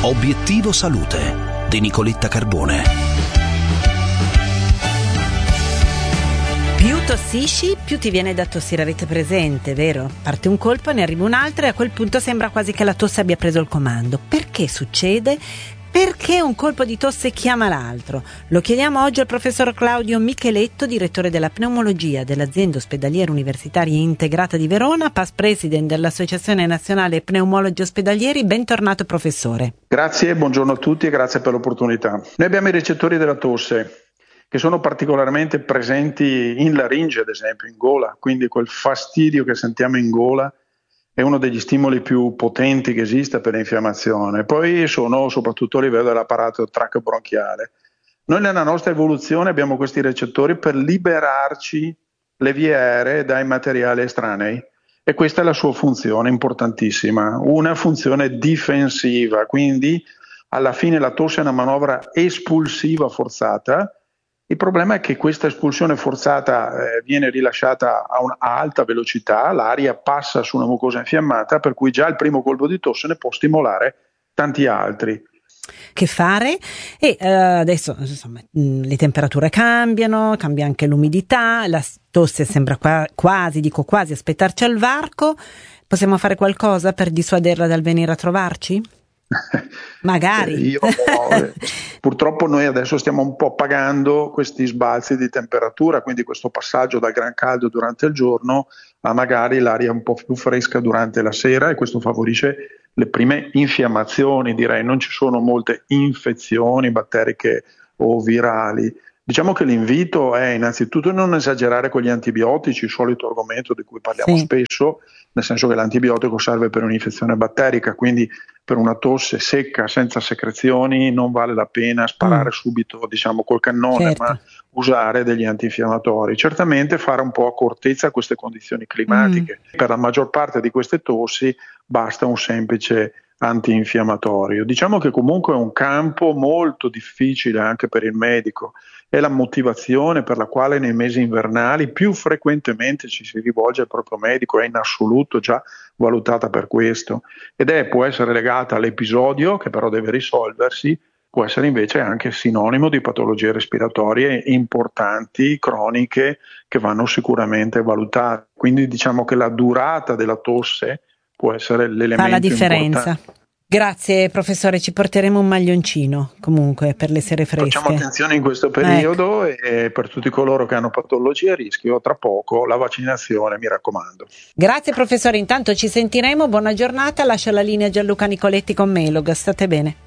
Obiettivo Salute di Nicoletta Carbone. Più tossisci, più ti viene da tossire, avete presente, vero? Parte un colpo, ne arriva un altro e a quel punto sembra quasi che la tosse abbia preso il comando. Perché succede? Perché un colpo di tosse chiama l'altro? Lo chiediamo oggi al professor Claudio Micheletto, direttore della pneumologia dell'azienda ospedaliera universitaria integrata di Verona, past president dell'Associazione Nazionale Pneumologi Ospedalieri. Bentornato professore. Grazie, buongiorno a tutti e grazie per l'opportunità. Noi abbiamo i recettori della tosse che sono particolarmente presenti in laringe, ad esempio in gola, quindi quel fastidio che sentiamo in gola è uno degli stimoli più potenti che esista per l'infiammazione. Poi sono soprattutto a livello dell'apparato traceo-bronchiale. Noi nella nostra evoluzione abbiamo questi recettori per liberarci le vie aeree dai materiali estranei e questa è la sua funzione importantissima, una funzione difensiva, quindi alla fine la tosse è una manovra espulsiva forzata. Il problema è che questa espulsione forzata viene rilasciata a alta velocità, l'aria passa su una mucosa infiammata, per cui già il primo colpo di tosse ne può stimolare tanti altri. Che fare? E adesso insomma, le temperature cambiano, cambia anche l'umidità, la tosse sembra quasi aspettarci al varco. Possiamo fare qualcosa per dissuaderla dal venire a trovarci? Magari. Purtroppo noi adesso stiamo un po' pagando questi sbalzi di temperatura, quindi questo passaggio dal gran caldo durante il giorno a magari l'aria un po' più fresca durante la sera, e questo favorisce le prime infiammazioni, direi. Non ci sono molte infezioni batteriche o virali. Diciamo che l'invito è innanzitutto non esagerare con gli antibiotici, il solito argomento di cui parliamo spesso, nel senso che l'antibiotico serve per un'infezione batterica, quindi per una tosse secca senza secrezioni non vale la pena sparare subito, diciamo, col cannone, ma usare degli antinfiammatori. Certamente fare un po' accortezza a queste condizioni climatiche. Per la maggior parte di queste tossi basta un semplice antinfiammatorio. Diciamo che comunque è un campo molto difficile anche per il medico. È la motivazione per la quale nei mesi invernali più frequentemente ci si rivolge al proprio medico, è in assoluto già valutata per questo, ed può essere legata all'episodio che però deve risolversi, può essere invece anche sinonimo di patologie respiratorie importanti, croniche, che vanno sicuramente valutate. Quindi diciamo che la durata della tosse può essere l'elemento fa la differenza. Importante. Grazie professore, ci porteremo un maglioncino comunque per le sere fresche. Facciamo attenzione in questo periodo, e per tutti coloro che hanno patologie a rischio, tra poco la vaccinazione, mi raccomando. Grazie professore, intanto ci sentiremo, buona giornata, lascio la linea a Gianluca Nicoletti con Melog, state bene.